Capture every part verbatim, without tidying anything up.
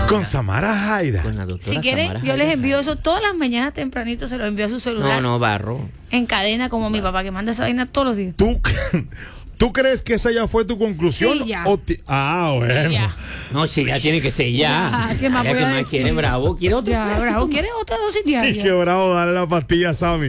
Con Samara Jaira. Con la doctora Si quieren, Samara yo Jaira. les envío eso todas las mañanas tempranito, se lo envío a su celular. No, no, Barro. En cadena, como mi papá, que manda esa vaina todos los días. ¿Tú, ¿Tú crees que esa ya fue tu conclusión? Sí, ya. O ti- ah, bueno. Ya. No, sí, ya tiene que ser ya. Ya, ¿qué más Ya, voy ¿qué a más decir? quiere, Bravo? ¿Quiere otro? Ya, Bravo, ¿quieres otra dosis Y qué diaria? bravo darle la pastilla a Sammy.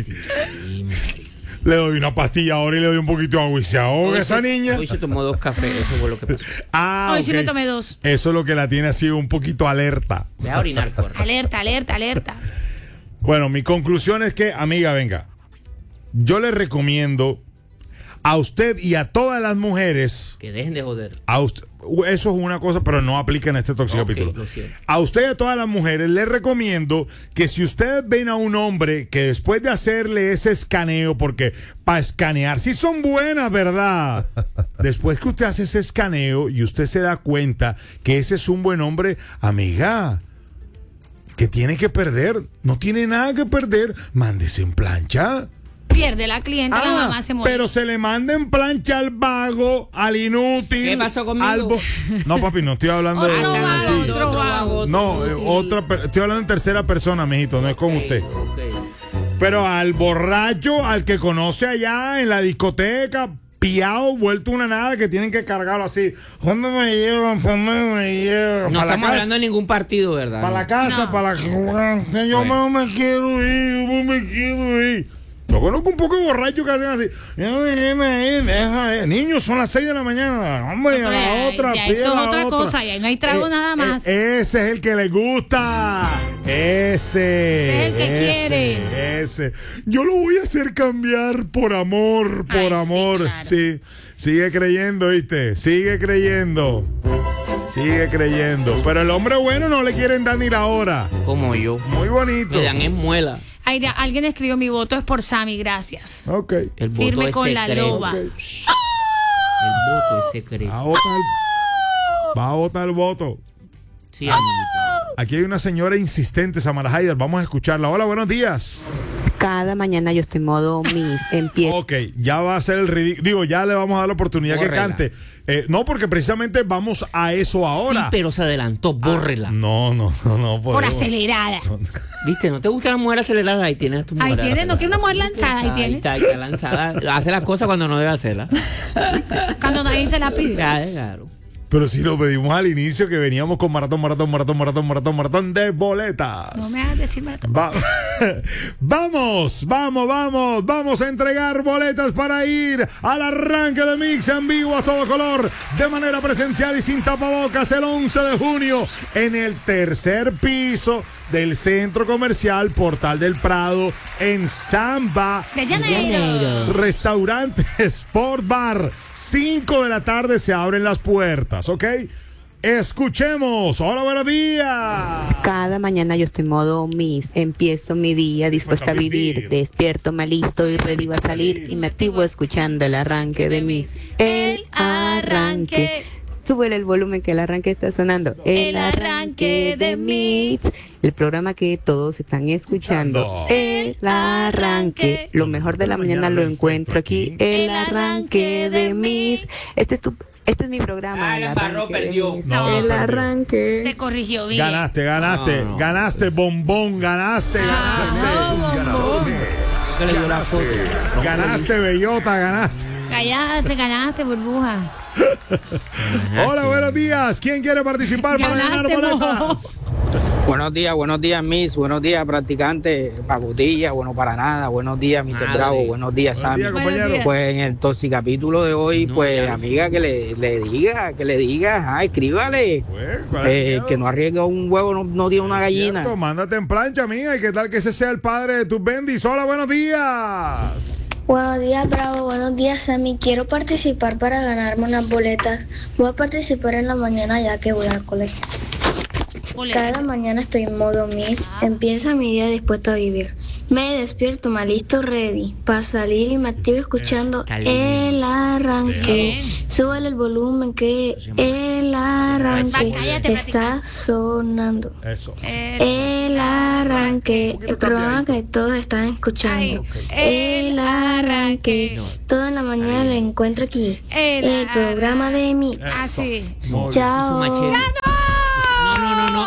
Le doy una pastilla ahora y le doy un poquito de agua y se ahoga Hoy esa se- niña. Hoy se tomó dos cafés, eso fue lo que pasó. Ah, Hoy sí ok. me tomé dos. Eso es lo que la tiene así un poquito alerta. Ve a orinar, corre. Alerta, alerta, alerta. Bueno, mi conclusión es que, amiga, venga. Yo le recomiendo a usted y a todas las mujeres. Que dejen de joder. A usted, eso es una cosa, pero no aplica en este tóxico Ok, capítulo. lo siento. A usted y a todas las mujeres les recomiendo que si ustedes ven a un hombre que después de hacerle ese escaneo, porque para escanear, sí son buenas, ¿verdad? Después que usted hace ese escaneo y usted se da cuenta que ese es un buen hombre, amiga, que tiene que perder, no tiene nada que perder, mándese en plancha. Pierde la clienta, la mamá se muere. Pero se le manda en plancha al vago, al inútil. ¿Qué pasó conmigo? al bo- No, papi, no estoy hablando de Otro vago, ti. otro vago. No, eh, otra, per- estoy hablando en tercera persona, mijito, no es con usted. Ok. Pero al borracho, al que conoce allá en la discoteca, piado, vuelto una nada, que tienen que cargarlo así. ¿Dónde me llevan? ¿Para dónde me llevan? No ¿Para la estamos casa? hablando de ningún partido, ¿verdad? Para la casa, No. para la... Yo Bueno. no me quiero ir, yo no me quiero ir. Yo conozco un poco de borrachos que hacen así. Yo déjeme ir, deja ir. Niños, son las seis de la mañana. Hombre, a la Hombre, otra. ya pide eso es la otra otra. cosa, y ahí no hay trago Eh, nada más. eh, ese es el que le gusta. Ese. Ese es el que ese, quiere. Ese. Yo lo voy a hacer cambiar por amor, por Ay, sí, amor. claro. Sí. Sigue creyendo, ¿viste? Sigue creyendo. Sigue creyendo. Pero el hombre bueno no le quieren dar ni la hora. Como yo. Muy bonito. Me dan en muela. Ay, ya, alguien escribió: mi voto es por Sammy, gracias. Ok. El voto Firme es con la secreto. loba. Ok. El voto es secreto. Va a votar el, va a votar el voto. Sí, amiguito. Aquí hay una señora insistente, Samara Haider. Vamos a escucharla. Hola, buenos días. Cada mañana yo estoy en modo Miss. Empiezo. Ok, ya va a ser el ridículo. Digo, ya le vamos a dar la oportunidad que Bórrela. cante. Eh, no, porque precisamente vamos a eso ahora. Sí, pero se adelantó, bórrela. No, no, no, no. Por podemos. acelerada. ¿Viste? ¿No te gusta la mujer acelerada? Ahí tienes a tu mujer. Ahí tiene, no acelerada. quiere una mujer lanzada, ahí Ahí tiene. está, ahí está lanzada. Hace las cosas cuando no debe hacerlas. Cuando nadie se la pide. Claro, claro. Pero si lo pedimos al inicio, que veníamos con maratón, maratón, maratón, maratón, maratón, maratón de boletas. No me hagas decir maratón. Va- vamos, vamos, vamos, vamos a entregar boletas para ir al arranque de Mix en vivo a todo color, de manera presencial y sin tapabocas, el once de junio, en el tercer piso del Centro Comercial Portal del Prado, en Samba. De Janeiro. Restaurante Sport Bar, cinco de la tarde se abren las puertas, ¿ok? Escuchemos. Hola, buenos días. Cada mañana yo estoy en modo Miss. Empiezo mi día dispuesta a vivir. Despierto, me listo y ready va a salir. Y me activo escuchando el arranque de Miss. El arranque. Súbele el volumen que el arranque está sonando. El arranque de Miss. El programa que todos están escuchando. El arranque. Lo mejor de la mañana lo encuentro aquí. El arranque de Miss. Este es tu... Este es mi programa. Ah, el la embarró, arranque de perdió. Miss. No, el perdió. arranque. Se corrigió bien. Ganaste, ganaste, No, no. ganaste, bombón, ganaste, ganaste. Que le dio la foto. Ganaste, bellota, ganaste. Ganaste, ganaste, burbuja. Hola, buenos días. ¿Quién quiere participar para ganar Ganaste, boletas? Buenos días, buenos días, Miss. Buenos días, practicante. Pacotilla, bueno para nada. Buenos días, mister Madre. Bravo. Buenos días, Buenos Sammy. días, Buenos compañero. días. Pues en el toxicapítulo de hoy, No, pues ya. amiga, que le, le diga, que le diga, ah, escríbale. Pues, ¿cuál es el Eh, miedo? que no arriesga un huevo, no, no tiene una Es gallina. cierto, mándate en plancha, amiga. ¿Y qué tal que ese sea el padre de tus bendis? Hola, buenos días. Buenos días, Bravo. Buenos días, Sammy. Quiero participar para ganarme unas boletas. Voy a participar en la mañana ya que voy al colegio. Cada mañana estoy en modo Miss. Empieza mi día dispuesto a vivir. Me despierto, me listo, ready. Para salir y me activo escuchando Está lindo. el arranque. Bien. Súbele el volumen que el arranque Cállate, está sonando. Eso. El arranque, el programa que todos están escuchando. Ay, El arranque, todo en la mañana lo encuentro aquí. El El programa de mi. Así. Muy bien. Chao. Su machete. No, no, no, no.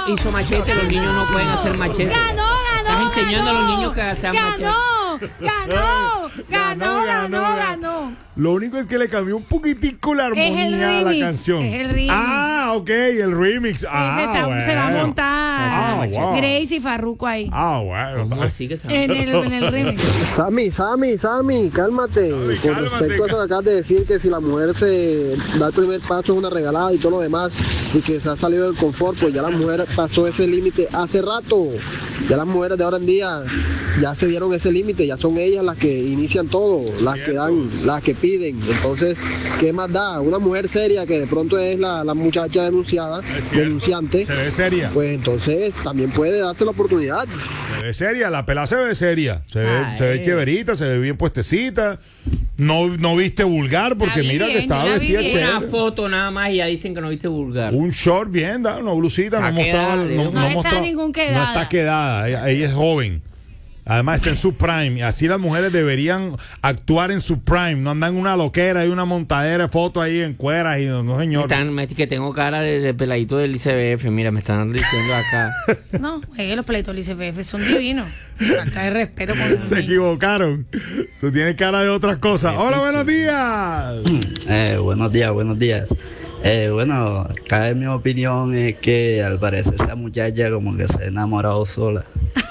hizo machete, los niños no pueden hacer machete. Ganó, ganó. Estás enseñando ganó. a los niños que sean machete. Ganó, ganó, ganó, ganó, ganó. Lo único es que le cambió un poquitico la Es el armonía a la remix, canción. es el remix. Ah, ok, el remix. Ah, Ese está- bueno. se va a montar Ah, wow. Grace y Farruko ahí. Ah, bueno. ¿Cómo así que se En el, en el remix. Sammy, Sammy, Sammy, cálmate. Sammy, Con cálmate, respecto a eso que acabas de decir, que si la mujer se da el primer paso es una regalada y todo lo demás, y que se ha salido del confort, pues ya la mujer pasó ese límite hace rato. Ya las mujeres de ahora en día ya se dieron ese límite, ya son ellas las que inician todo, las que dan, las que piden. Entonces, ¿qué más da? Una mujer seria que de pronto es la, la muchacha denunciada, Es cierto. denunciante, Se ve seria. pues entonces también puede darte la oportunidad. Se ve seria, la pelada se ve seria. Se ve, Ay. se ve chéverita, se ve bien puestecita. No, no viste vulgar porque La vi mira que bien, estaba yo la vi vestida bien. chévere. Una foto nada más y ya dicen que no viste vulgar. Un short bien, da, una blusita, no Está mostraba, quedada, no, Dios. no No está mostraba- ningún no quedada. está quedada, ella, ella es joven. Además está en su prime. Y así las mujeres deberían actuar en su prime. No andan una loquera y una montadera de fotos ahí en cueras y no, no, Me señor. están- me- que tengo cara de, de peladito del I C B F. Mira, me están diciendo acá. No, eh, los pleitos del I C F F son divinos. Falta de respeto con Se equivocaron. Tú tienes cara de otras cosas. Hola, buenos días. Eh, buenos días, buenos días. Eh, bueno, acá en mi opinión es que al parecer esa muchacha como que se ha enamorado sola.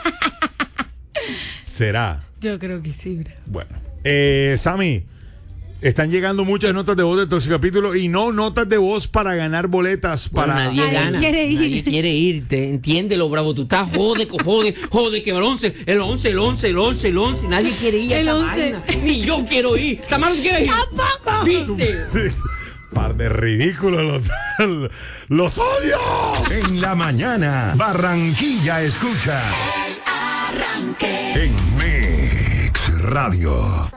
Será. Yo creo que sí, bro. Bueno. Eh, Sammy, están llegando muchas notas de voz de Toxicapítulo y no notas de voz para ganar boletas Bueno, para... nadie Nadie gana. quiere ir. Nadie quiere ir. Te, entiéndelo, bravo. Tú estás jode, co- jode, jode, que el once, el once, el once, el once, el once. Nadie quiere ir a El esa once. vaina. Ni yo quiero ir. Samar no quiere ir. ¡Tampoco! ¿Viste? Par de ridículos los, los odio. En la mañana, Barranquilla escucha. En Mix Radio.